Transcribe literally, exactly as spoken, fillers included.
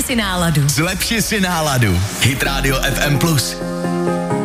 si náladu. Zlepši si náladu. Hit Radio F M plus.